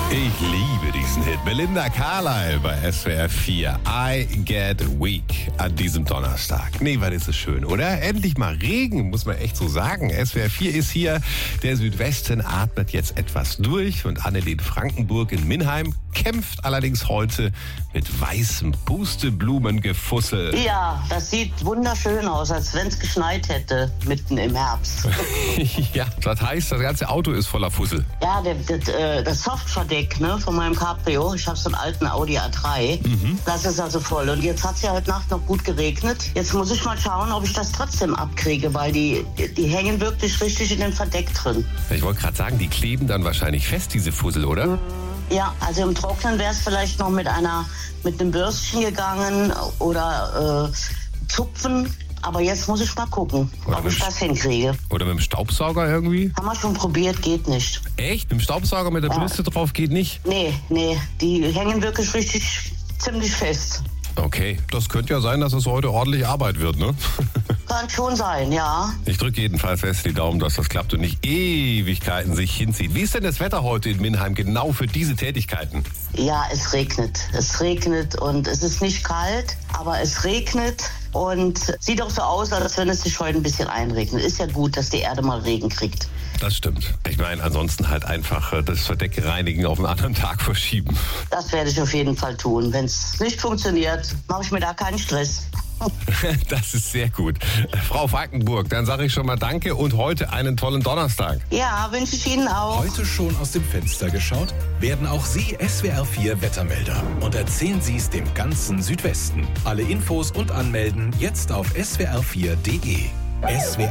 Ich liebe diesen Hit. Belinda Carlisle bei SWR 4. I Get Weak an diesem Donnerstag. Nee, was ist es schön, oder? Endlich mal Regen, muss man echt so sagen. SWR 4 ist hier. Der Südwesten atmet jetzt etwas durch und Annelien Frankenburg in Minheim kämpft allerdings heute mit weißem Pusteblumengefussel. Ja, das sieht wunderschön aus, als wenn es geschneit hätte, mitten im Herbst. Ja, das heißt, das ganze Auto ist voller Fussel. Ja, das Softverdeck von meinem Cabrio, ich habe so einen alten Audi A3, das ist also voll. Und jetzt hat es ja heute Nacht noch gut geregnet. Jetzt muss ich mal schauen, ob ich das trotzdem abkriege, weil die hängen wirklich richtig in dem Verdeck drin. Ich wollte gerade sagen, die kleben dann wahrscheinlich fest, diese Fussel, oder? Ja, also im Trocknen wäre es vielleicht noch mit einem Bürstchen gegangen oder zupfen. Aber jetzt muss ich mal gucken, ob ich das hinkriege. Oder mit dem Staubsauger irgendwie? Haben wir schon probiert, geht nicht. Echt? Mit dem Staubsauger mit der Bürste drauf geht nicht? Nee, die hängen wirklich richtig ziemlich fest. Okay, das könnte ja sein, dass es heute ordentlich Arbeit wird, ne? Kann schon sein, ja. Ich drücke jedenfalls fest die Daumen, dass das klappt und nicht Ewigkeiten sich hinzieht. Wie ist denn das Wetter heute in Minheim genau für diese Tätigkeiten? Ja, es regnet. Es regnet und es ist nicht kalt, aber es regnet und sieht auch so aus, als wenn es sich heute ein bisschen einregnet. Ist ja gut, dass die Erde mal Regen kriegt. Das stimmt. Ich meine, ansonsten halt einfach das Verdeck reinigen auf einen anderen Tag verschieben. Das werde ich auf jeden Fall tun. Wenn es nicht funktioniert, mache ich mir da keinen Stress. Das ist sehr gut. Frau Frankenburg, dann sage ich schon mal Danke und heute einen tollen Donnerstag. Ja, wünsche ich Ihnen auch. Heute schon aus dem Fenster geschaut? Werden auch Sie SWR 4 Wettermelder und erzählen Sie es dem ganzen Südwesten. Alle Infos und Anmelden jetzt auf swr4.de.